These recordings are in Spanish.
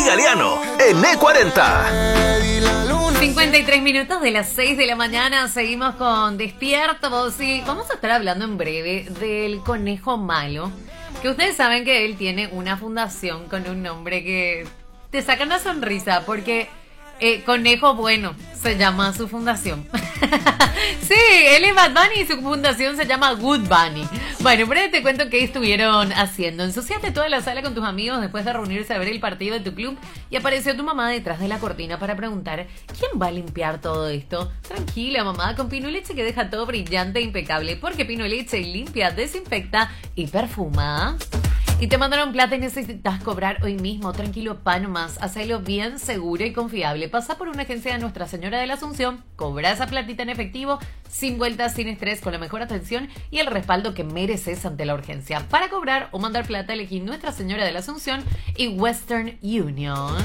Galeano en E40. 53 minutos de las 6 de la mañana, seguimos con Despiertos y vamos a estar hablando en breve del conejo malo, que ustedes saben que él tiene una fundación con un nombre que te saca una sonrisa porque Conejo Bueno se llama su fundación. Sí, él es Bad Bunny y su fundación se llama Good Bunny. Bueno, pero te cuento qué estuvieron haciendo. Ensuciaste toda la sala con tus amigos después de reunirse a ver el partido de tu club y apareció tu mamá detrás de la cortina para preguntar ¿quién va a limpiar todo esto? Tranquila, mamá, con Pino Leche que deja todo brillante e impecable, porque Pino Leche limpia, desinfecta y perfuma. Y te mandaron plata y necesitas cobrar hoy mismo. Tranquilo, pa nomás. Hacelo bien, seguro y confiable. Pasa por una agencia de Nuestra Señora de la Asunción, cobra esa platita en efectivo, sin vueltas, sin estrés, con la mejor atención y el respaldo que mereces ante la urgencia. Para cobrar o mandar plata, elegí Nuestra Señora de la Asunción y Western Union.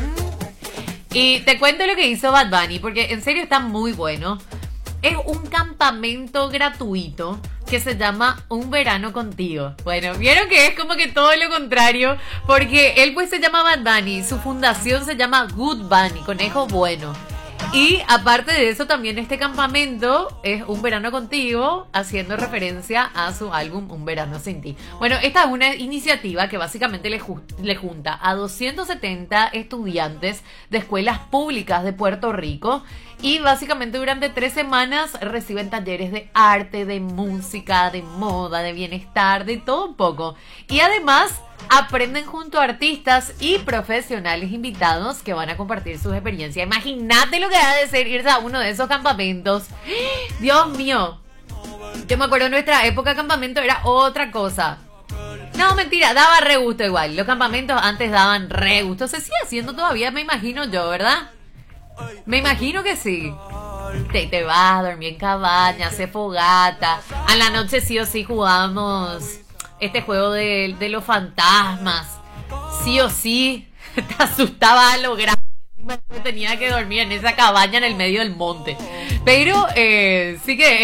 Y te cuento lo que hizo Bad Bunny, porque en serio está muy bueno. Es un campamento gratuito que se llama Un Verano Contigo. Bueno, vieron que es como que todo lo contrario, porque él pues se llama Bad Bunny, su fundación se llama Good Bunny, Conejo Bueno. Y aparte de eso también este campamento es Un Verano Contigo, haciendo referencia a su álbum Un Verano Sin Ti. Bueno, esta es una iniciativa que básicamente le junta a 270 estudiantes de escuelas públicas de Puerto Rico y básicamente durante 3 semanas reciben talleres de arte, de música, de moda, de bienestar, de todo un poco. Y además aprenden junto a artistas y profesionales invitados que van a compartir sus experiencias. Imagínate lo que ha de ser irse a uno de esos campamentos. Dios mío. Yo me acuerdo en nuestra época campamento era otra cosa. No, mentira, daba re gusto igual. Los campamentos antes daban re gusto. Se sigue haciendo todavía, me imagino yo, ¿verdad? Me imagino que sí. Te vas a dormir en cabaña, hacer fogata. A la noche sí o sí jugábamos este juego de los fantasmas. Sí o sí te asustaba a lo grande. Tenía que dormir en esa cabaña en el medio del monte. Pero sí que